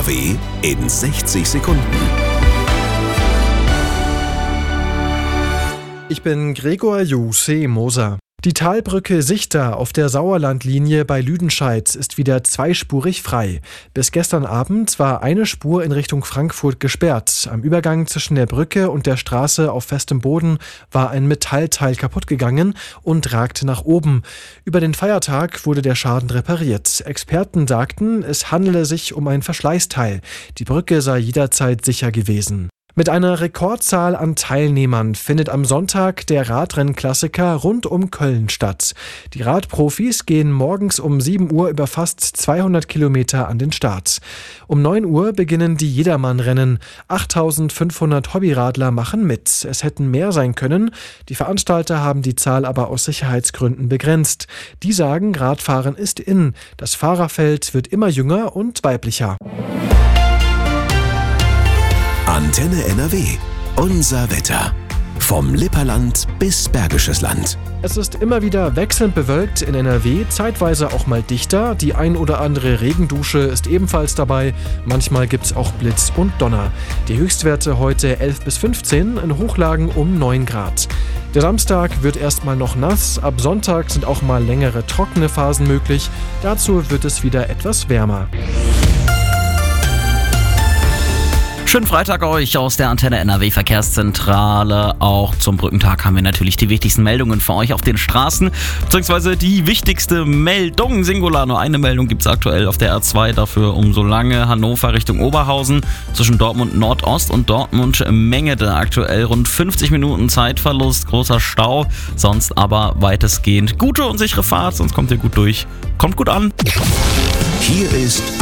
NRW in 60 Sekunden. Ich bin Gregor Juse Moser. Die Talbrücke Sichter auf der Sauerlandlinie bei Lüdenscheid ist wieder zweispurig frei. Bis gestern Abend war eine Spur in Richtung Frankfurt gesperrt. Am Übergang zwischen der Brücke und der Straße auf festem Boden war ein Metallteil kaputt gegangen und ragte nach oben. Über den Feiertag wurde der Schaden repariert. Experten sagten, es handele sich um ein Verschleißteil. Die Brücke sei jederzeit sicher gewesen. Mit einer Rekordzahl an Teilnehmern findet am Sonntag der Radrennklassiker rund um Köln statt. Die Radprofis gehen morgens um 7 Uhr über fast 200 Kilometer an den Start. Um 9 Uhr beginnen die Jedermann-Rennen. 8.500 Hobbyradler machen mit. Es hätten mehr sein können. Die Veranstalter haben die Zahl aber aus Sicherheitsgründen begrenzt. Die sagen, Radfahren ist in. Das Fahrerfeld wird immer jünger und weiblicher. Antenne NRW. Unser Wetter. Vom Lipperland bis Bergisches Land. Es ist immer wieder wechselnd bewölkt in NRW, zeitweise auch mal dichter. Die ein oder andere Regendusche ist ebenfalls dabei. Manchmal gibt's auch Blitz und Donner. Die Höchstwerte heute 11 bis 15, in Hochlagen um 9 Grad. Der Samstag wird erstmal noch nass. Ab Sonntag sind auch mal längere trockene Phasen möglich. Dazu wird es wieder etwas wärmer. Schönen Freitag euch aus der Antenne NRW Verkehrszentrale. Auch zum Brückentag haben wir natürlich die wichtigsten Meldungen für euch auf den Straßen, beziehungsweise die wichtigste Meldung, Singular. Nur eine Meldung gibt es aktuell auf der R2, dafür umso lange Hannover Richtung Oberhausen. Zwischen Dortmund Nordost und Dortmund Mengede aktuell rund 50 Minuten Zeitverlust, großer Stau. Sonst aber weitestgehend gute und sichere Fahrt, sonst kommt ihr gut durch. Kommt gut an. Hier ist